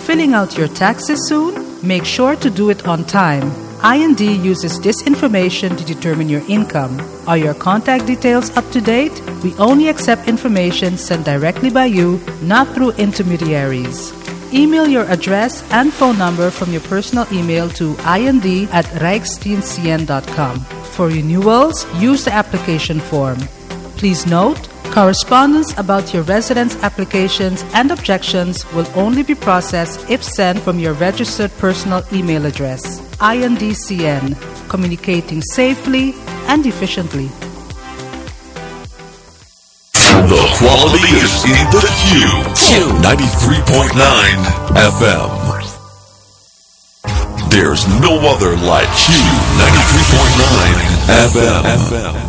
filling out your taxes soon? Make sure to do it on time. IND uses this information to determine your income. Are your contact details up to date? We only accept information sent directly by you, not through intermediaries. Email your address and phone number from your personal email to ind@rijksdienstcn.com. For renewals, use the application form. Please note, correspondence about your residence applications and objections will only be processed if sent from your registered personal email address. INDCN, communicating safely and efficiently. The quality is in the Q. 93.9 FM. There's no other like Q. 93.9 FM.